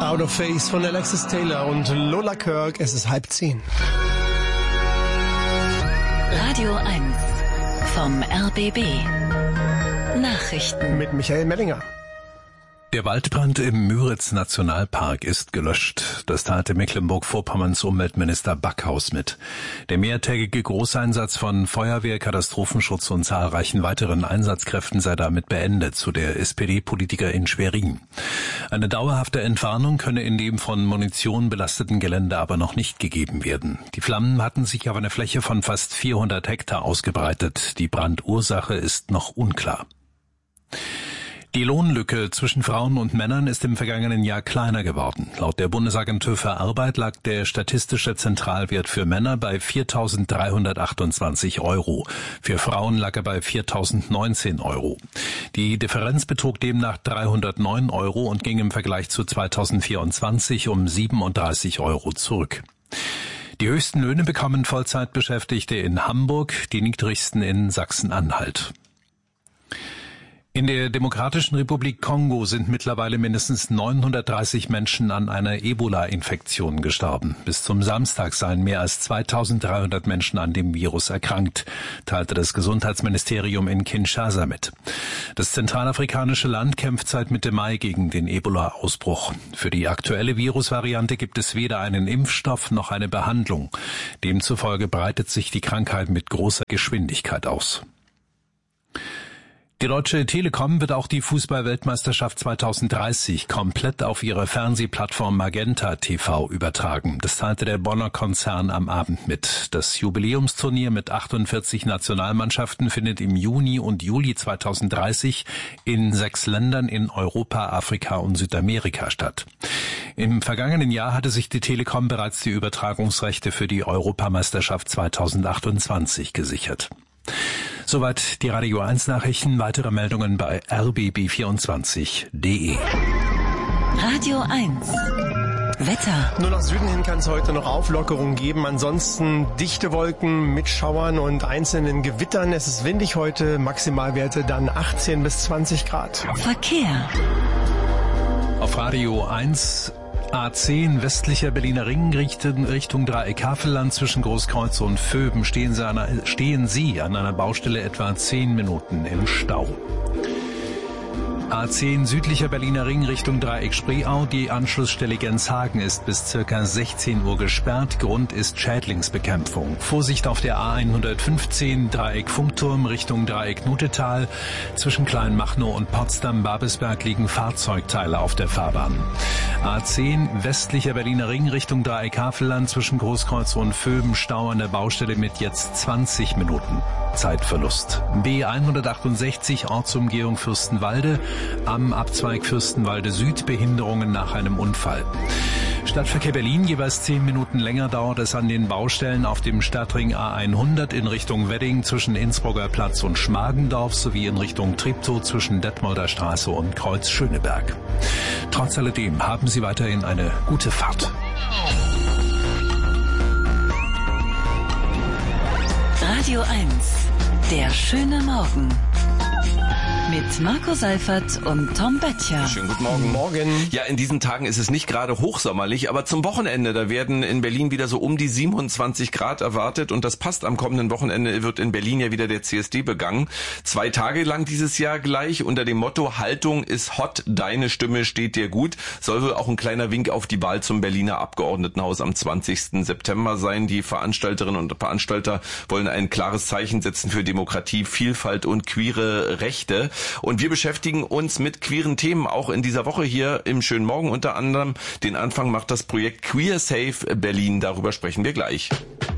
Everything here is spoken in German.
Out of Phase von Alexis Taylor und Lola Kirk. Es ist 9:30. Radio 1 vom RBB. Nachrichten Mit Michael Mellinger. Der Waldbrand im Müritz-Nationalpark ist gelöscht. Das teilte Mecklenburg-Vorpommerns Umweltminister Backhaus mit. Der mehrtägige Großeinsatz von Feuerwehr, Katastrophenschutz und zahlreichen weiteren Einsatzkräften sei damit beendet, so der SPD-Politiker in Schwerin. Eine dauerhafte Entwarnung könne in dem von Munition belasteten Gelände aber noch nicht gegeben werden. Die Flammen hatten sich auf einer Fläche von fast 400 Hektar ausgebreitet. Die Brandursache ist noch unklar. Die Lohnlücke zwischen Frauen und Männern ist im vergangenen Jahr kleiner geworden. Laut der Bundesagentur für Arbeit lag der statistische Zentralwert für Männer bei 4.328 €. Für Frauen lag er bei 4.019 €. Die Differenz betrug demnach 309 € und ging im Vergleich zu 2024 um 37 € zurück. Die höchsten Löhne bekommen Vollzeitbeschäftigte in Hamburg, die niedrigsten in Sachsen-Anhalt. In der Demokratischen Republik Kongo sind mittlerweile mindestens 930 Menschen an einer Ebola-Infektion gestorben. Bis zum Samstag seien mehr als 2.300 Menschen an dem Virus erkrankt, teilte das Gesundheitsministerium in Kinshasa mit. Das zentralafrikanische Land kämpft seit Mitte Mai gegen den Ebola-Ausbruch. Für die aktuelle Virusvariante gibt es weder einen Impfstoff noch eine Behandlung. Demzufolge breitet sich die Krankheit mit großer Geschwindigkeit aus. Die Deutsche Telekom wird auch die Fußball-Weltmeisterschaft 2030 komplett auf ihrer Fernsehplattform Magenta TV übertragen. Das teilte der Bonner Konzern am Abend mit. Das Jubiläumsturnier mit 48 Nationalmannschaften findet im Juni und Juli 2030 in 6 Ländern in Europa, Afrika und Südamerika statt. Im vergangenen Jahr hatte sich die Telekom bereits die Übertragungsrechte für die Europameisterschaft 2028 gesichert. Soweit die Radio 1 Nachrichten. Weitere Meldungen bei rbb24.de. Radio 1 Wetter. Nur nach Süden hin kann es heute noch Auflockerungen geben. Ansonsten dichte Wolken mit Schauern und einzelnen Gewittern. Es ist windig heute. Maximalwerte dann 18 bis 20 Grad. Verkehr. Auf Radio 1 A10 westlicher Berliner Ring Richtung Dreieck Havelland zwischen Großkreuz und Vöben stehen Sie an einer Baustelle etwa 10 Minuten im Stau. A10 südlicher Berliner Ring Richtung Dreieck Spreeau. Die Anschlussstelle Genshagen ist bis ca. 16 Uhr gesperrt. Grund ist Schädlingsbekämpfung. Vorsicht auf der A115 Dreieck Funkturm Richtung Dreieck Nutetal. Zwischen Kleinmachnow und Potsdam-Babelsberg liegen Fahrzeugteile auf der Fahrbahn. A10 westlicher Berliner Ring Richtung Dreieck Havelland zwischen Großkreuz und Vöben. Stau an der Baustelle mit jetzt 20 Minuten Zeitverlust. B168 Ortsumgehung Fürstenwalde. Am Abzweig Fürstenwalde Süd Behinderungen nach einem Unfall. Stadtverkehr Berlin, jeweils 10 Minuten länger dauert es an den Baustellen auf dem Stadtring A100 in Richtung Wedding zwischen Innsbrucker Platz und Schmargendorf sowie in Richtung Treptow zwischen Detmolder Straße und Kreuz Schöneberg. Trotz alledem haben Sie weiterhin eine gute Fahrt. Radio 1, der schöne Morgen. Mit Marco Seifert und Tom Böttcher. Schönen guten Morgen. Morgen. Ja, in diesen Tagen ist es nicht gerade hochsommerlich, aber zum Wochenende, da werden in Berlin wieder so um die 27 Grad erwartet und das passt. Am kommenden Wochenende wird in Berlin ja wieder der CSD begangen. 2 Tage lang dieses Jahr gleich unter dem Motto Haltung ist hot, deine Stimme steht dir gut. Soll wohl auch ein kleiner Wink auf die Wahl zum Berliner Abgeordnetenhaus am 20. September sein. Die Veranstalterinnen und Veranstalter wollen ein klares Zeichen setzen für Demokratie, Vielfalt und queere Rechte. Und wir beschäftigen uns mit queeren Themen auch in dieser Woche hier im Schönen Morgen. Unter anderem den Anfang macht das Projekt Queer Safe Berlin. Darüber sprechen wir gleich.